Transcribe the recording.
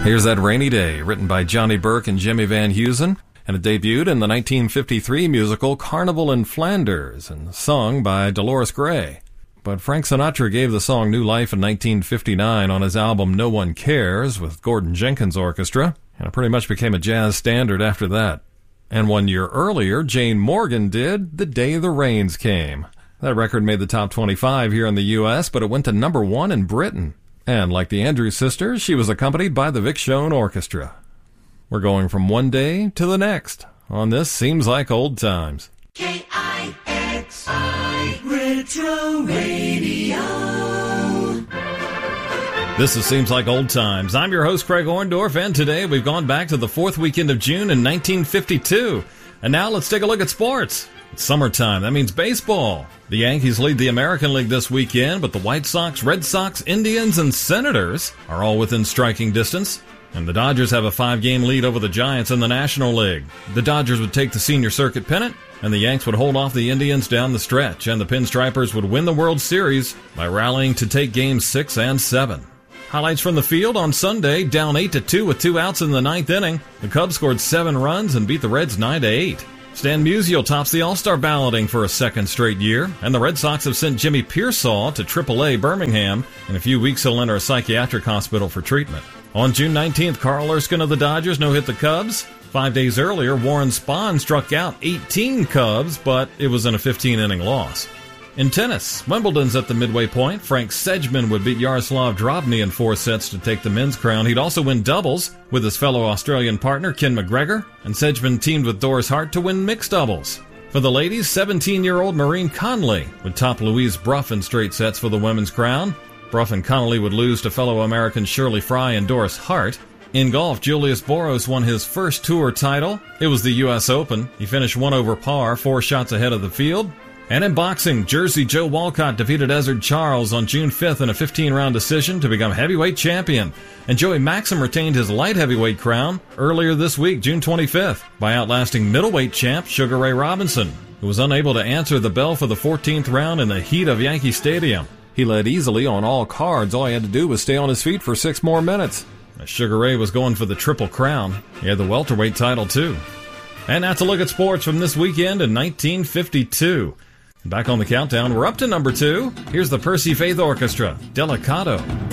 Here's That Rainy Day, written by Johnny Burke and Jimmy Van Heusen, and it debuted in the 1953 musical Carnival in Flanders, and sung by Dolores Gray. But Frank Sinatra gave the song new life in 1959 on his album No One Cares with Gordon Jenkins Orchestra, and it pretty much became a jazz standard after that. And 1 year earlier, Jane Morgan did The Day the Rains Came. That record made the top 25 here in the U.S., but it went to number 1 in Britain. And like the Andrews Sisters, she was accompanied by the Vic Schoen Orchestra. We're going from one day to the next on This Seems Like Old Times. KIXI Retro Radio. This Seems Like Old Times. I'm your host, Craig Orndorff, and today we've gone back to the fourth weekend of June in 1952. And now let's take a look at sports. It's summertime. That means baseball. The Yankees lead the American League this weekend, but the White Sox, Red Sox, Indians, and Senators are all within striking distance. And the Dodgers have a 5-game lead over the Giants in the National League. The Dodgers would take the senior circuit pennant, and the Yanks would hold off the Indians down the stretch, and the Pinstripers would win the World Series by rallying to take games 6 and 7. Highlights from the field on Sunday: down 8-2 with 2 outs in the 9th inning. The Cubs scored 7 runs and beat the Reds 9-8. Stan Musial tops the All-Star balloting for a second straight year, and the Red Sox have sent Jimmy Pearsall to AAA Birmingham. In a few weeks, he'll enter a psychiatric hospital for treatment. On June 19th, Carl Erskine of the Dodgers no-hit the Cubs. 5 days earlier, Warren Spahn struck out 18 Cubs, but it was in a 15-inning loss. In tennis, Wimbledon's at the midway point. Frank Sedgman would beat Yaroslav Drobny in 4 sets to take the men's crown. He'd also win doubles with his fellow Australian partner, Ken McGregor, and Sedgman teamed with Doris Hart to win mixed doubles. For the ladies, 17-year-old Maureen Conley would top Louise Bruff in straight sets for the women's crown. Bruff and Connolly would lose to fellow Americans Shirley Fry and Doris Hart. In golf, Julius Boros won his first tour title. It was the U.S. Open. He finished 1 over par, 4 shots ahead of the field. And in boxing, Jersey Joe Walcott defeated Ezzard Charles on June 5th in a 15-round decision to become heavyweight champion. And Joey Maxim retained his light heavyweight crown earlier this week, June 25th, by outlasting middleweight champ Sugar Ray Robinson, who was unable to answer the bell for the 14th round in the heat of Yankee Stadium. He led easily on all cards. All he had to do was stay on his feet for 6 more minutes. Sugar Ray was going for the Triple Crown. He had the welterweight title, too. And that's a look at sports from this weekend in 1952. Back on the countdown, we're up to number 2. Here's the Percy Faith Orchestra, Delicato.